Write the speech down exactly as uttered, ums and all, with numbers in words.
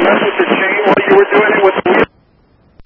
mess with the chain while you were doing it with